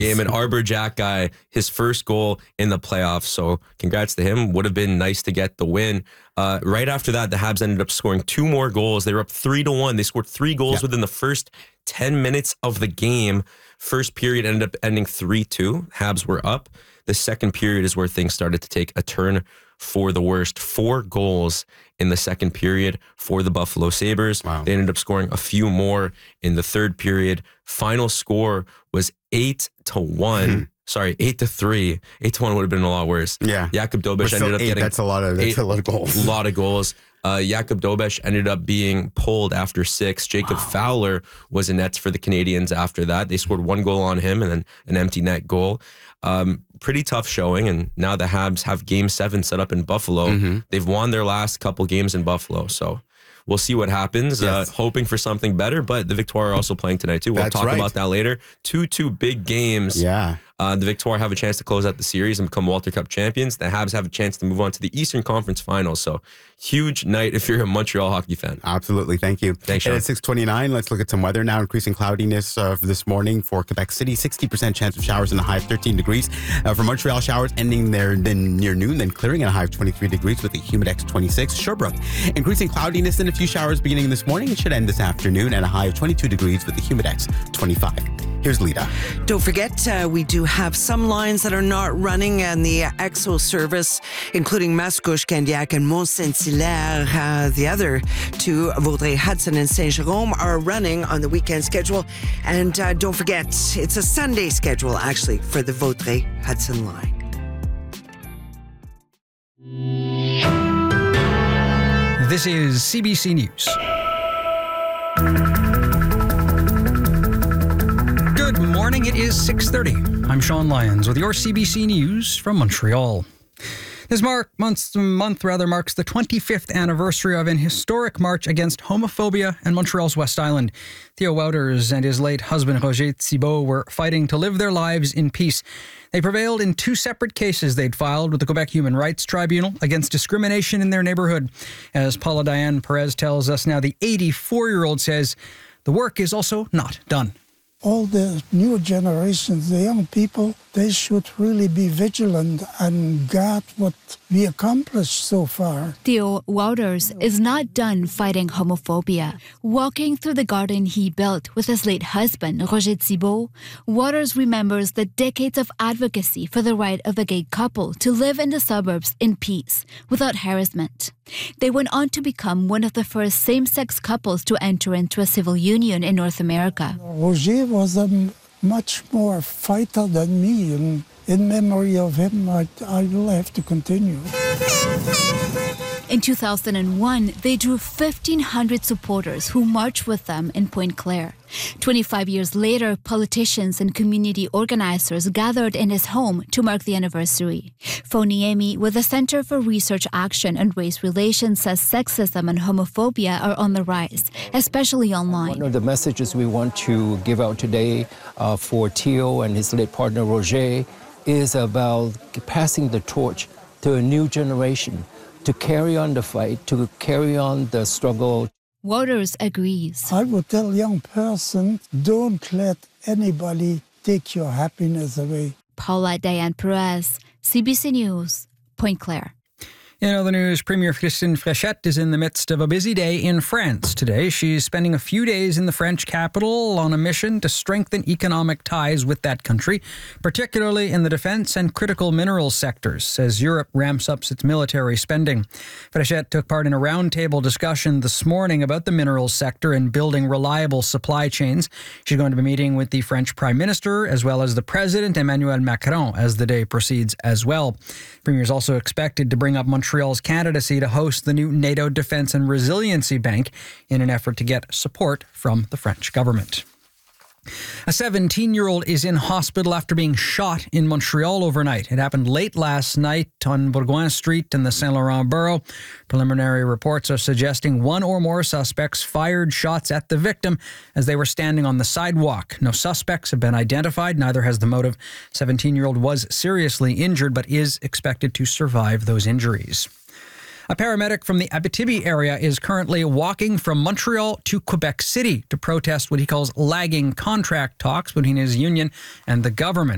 game. And Arbor Jack guy, his first goal in the playoffs. So congrats to him. Would have been nice to get the win. Right after that, the Habs ended up scoring 2 more goals. They were up 3-1. They scored 3 goals within the first 10 minutes of the game. First period ended up ending 3-2. Habs were up. The second period is where things started to take a turn for the worst. 4 goals in the second period for the Buffalo Sabres. Wow. They ended up scoring a few more in the third period. Final score was 8-1. Sorry, 8-3. 8-1 would have been a lot worse. Yeah. Jakub Dobeš ended up getting that's a lot of goals. A lot of goals. Jakub Dobeš ended up being pulled after 6. Jacob Fowler was in nets for the Canadians after that. They scored 1 goal on him and then an empty net goal. Pretty tough showing, and now the Habs have Game 7 set up in Buffalo. They've won their last couple games in Buffalo, so we'll see what happens. Yes. Hoping for something better, but the Victoire are also playing tonight too. We'll That's talk right. about that later. 2 big games. Yeah. The Victoire have a chance to close out the series and become Walter Cup champions. The Habs have a chance to move on to the Eastern Conference Finals. So huge night if you're a Montreal hockey fan. Absolutely. Thank you. Thanks, And Sean. at 6:29, let's look at some weather now. Increasing cloudiness this morning for Quebec City. 60% chance of showers and a high of 13 degrees. For Montreal, showers ending there then near noon, then clearing at a high of 23 degrees with a humidex 26. Sherbrooke, increasing cloudiness and a few showers beginning this morning. It should end this afternoon at a high of 22 degrees with a humidex 25. Here's Lita. Don't forget, we do have some lines that are not running and the EXO service, including Mascouche, Candiac, and Mont-Saint-Hilaire. The other 2, Vaudreuil, Hudson, and Saint-Jérôme, are running on the weekend schedule. And don't forget, it's a Sunday schedule, actually, for the Vaudreuil Hudson line. This is CBC News. Good morning. It is 6:30. I'm Sean Lyons with your CBC News from Montreal. This month marks the 25th anniversary of an historic march against homophobia in Montreal's West Island. Theo Wouters and his late husband Roger Thibault were fighting to live their lives in peace. They prevailed in 2 separate cases they'd filed with the Quebec Human Rights Tribunal against discrimination in their neighborhood. As Paula Diane Perez tells us now, the 84-year-old says the work is also not done. All the new generations, the young people, they should really be vigilant and guard what we accomplished so far. Theo Wouters is not done fighting homophobia. Walking through the garden he built with his late husband, Roger Thibault, Wouters remembers the decades of advocacy for the right of a gay couple to live in the suburbs in peace, without harassment. They went on to become one of the first same-sex couples to enter into a civil union in North America. Roger was a much more fighter than me, and in memory of him, I will have to continue. In 2001, they drew 1,500 supporters who marched with them in Pointe Claire. 25 years later, politicians and community organizers gathered in his home to mark the anniversary. Foniemi with the Center for Research Action and Race Relations says sexism and homophobia are on the rise, especially online. One of the messages we want to give out today for Theo and his late partner Roger is about passing the torch to a new generation, to carry on the fight, to carry on the struggle. Wouters agrees. I would tell a young person, don't let anybody take your happiness away. Paula Diane Perez, CBC News, Pointe Claire. In other news, Premier Christine Fréchette is in the midst of a busy day in France today. She's spending a few days in the French capital on a mission to strengthen economic ties with that country, particularly in the defense and critical minerals sectors, as Europe ramps up its military spending. Fréchette took part in a roundtable discussion this morning about the minerals sector and building reliable supply chains. She's going to be meeting with the French Prime Minister as well as the President Emmanuel Macron as the day proceeds as well. The Premier is also expected to bring up Montreal's candidacy to host the new NATO Defence and Resiliency Bank in an effort to get support from the French government. A 17-year-old is in hospital after being shot in Montreal overnight. It happened late last night on Bourgoin Street in the Saint Laurent borough. Preliminary reports are suggesting 1 or more suspects fired shots at the victim as they were standing on the sidewalk. No suspects have been identified, neither has the motive. 17-year-old was seriously injured but is expected to survive those injuries. A paramedic from the Abitibi area is currently walking from Montreal to Quebec City to protest what he calls lagging contract talks between his union and the government.